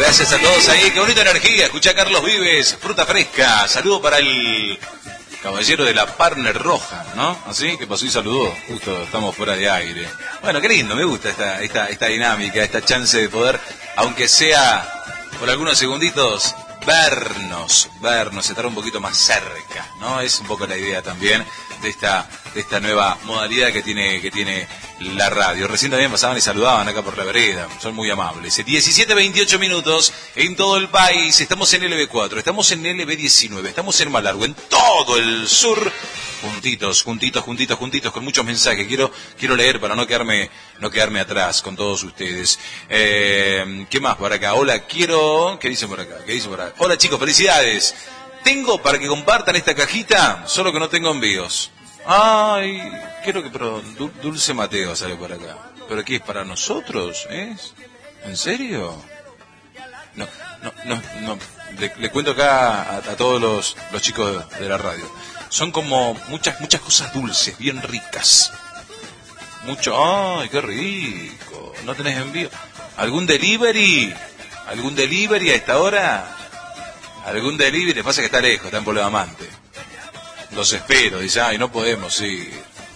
Gracias a todos ahí. Qué bonita energía. Escucha a Carlos Vives, fruta fresca. Saludo para el caballero de la partner roja, ¿no? Así que pasó y saludó. Justo estamos fuera de aire. Bueno, qué lindo. Me gusta esta dinámica, esta chance de poder, aunque sea por algunos segunditos, vernos, estar un poquito más cerca, ¿no? Es un poco la idea también de esta nueva modalidad que tiene la radio. Recién también pasaban y saludaban acá por la vereda, son muy amables. 17:28 minutos en todo el país, estamos en LB4, estamos en LB19, estamos en Malargüe, en todo el sur, juntitos, con muchos mensajes. Quiero leer para no quedarme atrás con todos ustedes. ¿Qué más por acá? Hola, ¿qué dice por acá? Hola chicos, felicidades. Tengo para que compartan esta cajita, solo que no tengo envíos. Ay, pero Dulce Mateo sale por acá. ¿Pero qué es para nosotros? ¿Es? ¿En serio? No. Le cuento acá a todos los chicos de la radio. Son como muchas cosas dulces, bien ricas. Ay, qué rico. ¿No tenés envío? ¿Algún delivery a esta hora? ¿Algún delivery? Pasa que está lejos, está en Pueblo de Amante. Los espero, dice, no podemos ir.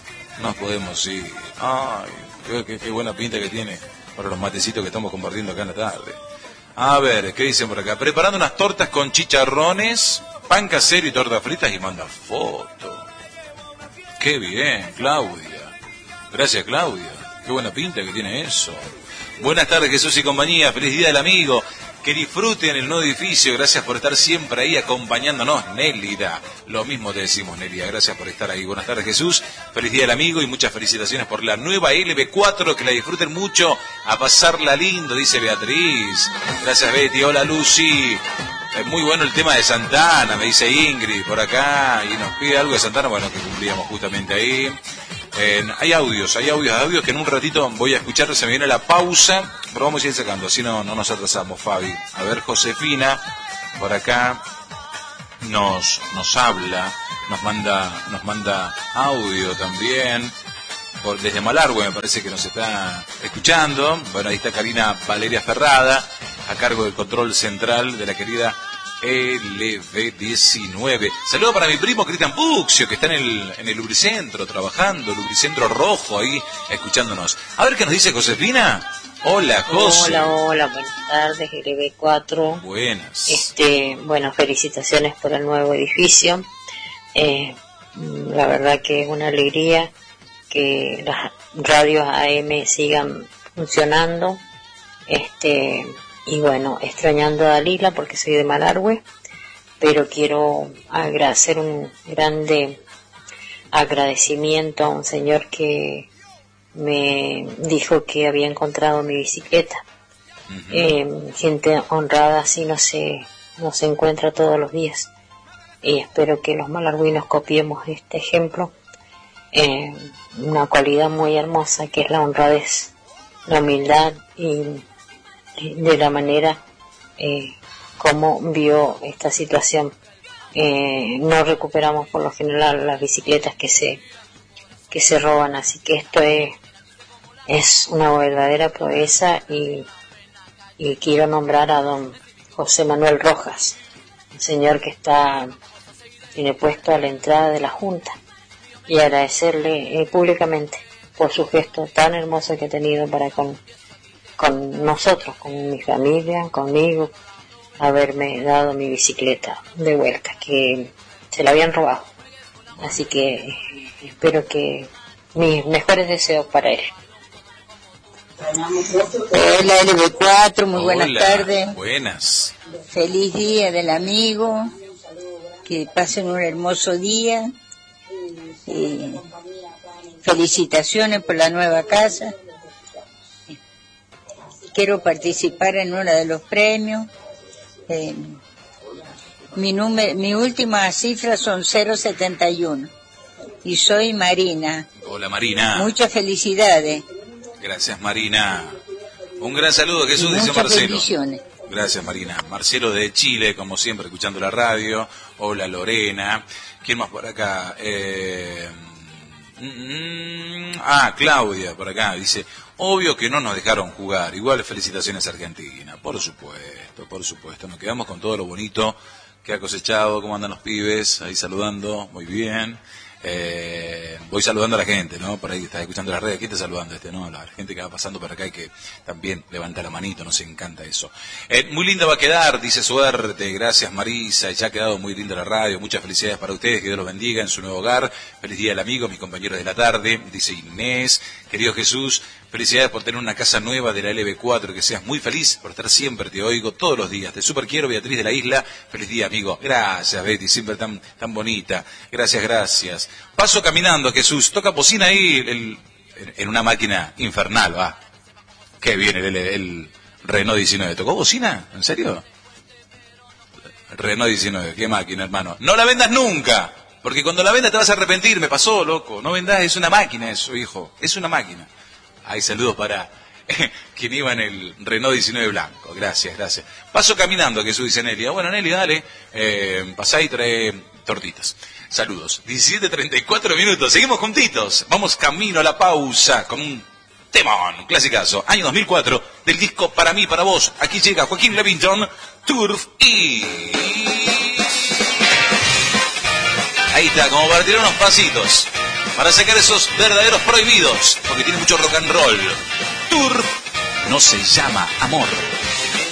Ay, qué buena pinta que tiene para los matecitos que estamos compartiendo acá en la tarde. A ver, ¿qué dicen por acá? Preparando unas tortas con chicharrones, pan casero y tortas fritas y manda foto. Qué bien, Claudia. Gracias, Claudia. Qué buena pinta que tiene eso. Buenas tardes, Jesús y compañía. Feliz día del amigo. Que disfruten el nuevo edificio. Gracias por estar siempre ahí acompañándonos, Nélida. Lo mismo te decimos, Nélida. Gracias por estar ahí. Buenas tardes, Jesús. Feliz día del amigo y muchas felicitaciones por la nueva LB4. Que la disfruten mucho. A pasarla lindo, dice Beatriz. Gracias, Betty. Hola, Lucy. Es muy bueno el tema de Santana, me dice Ingrid por acá. Y nos pide algo de Santana, bueno, que cumplíamos justamente ahí. Hay audios que en un ratito voy a escuchar, se me viene la pausa, pero vamos a ir sacando, así no nos atrasamos, Fabi. A ver, Josefina, por acá nos habla, nos manda audio también, desde Malargüe me parece que nos está escuchando. Bueno, ahí está Karina Valeria Ferrada, a cargo del control central de la querida LB19. Saludo para mi primo Cristian Puxio, que está en el Lubricentro trabajando, Lubricentro Rojo, ahí escuchándonos. A ver qué nos dice Josefina. Hola, José. Hola, buenas tardes, LB4. Buenas. Bueno, felicitaciones por el nuevo edificio. La verdad que es una alegría que las radios AM sigan funcionando. Y bueno, extrañando a Dalila porque soy de Malargüe, pero quiero hacer un grande agradecimiento a un señor que me dijo que había encontrado mi bicicleta. Gente honrada así no se encuentra todos los días, y espero que los malargüinos copiemos este ejemplo. Una cualidad muy hermosa que es la honradez, la humildad y de la manera como vio esta situación. No recuperamos por lo general las bicicletas que se roban, así que esto es una verdadera proeza, y quiero nombrar a don José Manuel Rojas, un señor que tiene puesto a la entrada de la Junta, y agradecerle públicamente por su gesto tan hermoso que ha tenido para con nosotros, con mi familia, conmigo, haberme dado mi bicicleta de vuelta, que se la habían robado. Así que espero que mis mejores deseos para él. Hola LB4, muy buenas tardes. Buenas. Feliz día del amigo, que pasen un hermoso día. Felicitaciones por la nueva casa. Quiero participar en uno de los premios. Mi última cifra son 071 y soy Marina. Hola, Marina. Muchas felicidades. Gracias, Marina. Un gran saludo, Jesús, dice Marcelo. Bendiciones. Gracias, Marina. Marcelo de Chile, como siempre, escuchando la radio. Hola, Lorena. ¿Quién más por acá? Claudia, por acá, dice: Obvio que no nos dejaron jugar. Igual felicitaciones a Argentina. Por supuesto. Nos quedamos con todo lo bonito que ha cosechado. ¿Cómo andan los pibes? Ahí saludando. Muy bien. Voy saludando a la gente, ¿no? Por ahí que estás escuchando las redes. ¿Quién está saludando? ¿No? La gente que va pasando por acá y que también levanta la manito. Nos encanta eso. Muy linda va a quedar, dice Suerte. Gracias, Marisa. Ya ha quedado muy linda la radio. Muchas felicidades para ustedes. Que Dios los bendiga en su nuevo hogar. Feliz día del amigo, mis compañeros de la tarde. Dice Inés. Querido Jesús, felicidades por tener una casa nueva de la LB4. Que seas muy feliz por estar siempre. Te oigo todos los días. Te super quiero, Beatriz de la Isla. Feliz día, amigo. Gracias, Betty. Siempre tan bonita. Gracias. Paso caminando, Jesús. Toca bocina ahí en una máquina infernal, va. Qué bien el Renault 19. ¿Tocó bocina? ¿En serio? Renault 19. Qué máquina, hermano. No la vendas nunca. Porque cuando la vendas te vas a arrepentir. Me pasó, loco. No vendas, es una máquina eso, hijo. Es una máquina. Hay saludos para quien iba en el Renault 19 blanco. Gracias. Paso caminando, Jesús, dice Nelly. Bueno, Nelly, dale. Pasá y trae tortitas. Saludos. 17:34 minutos. Seguimos juntitos. Vamos camino a la pausa con un temón, un clasicazo. Año 2004 del disco Para mí, para vos. Aquí llega Joaquín Levington, Turf y... Ahí está, como para tirar unos pasitos. Para sacar esos verdaderos prohibidos. Porque tiene mucho rock and roll. Turf no se llama amor.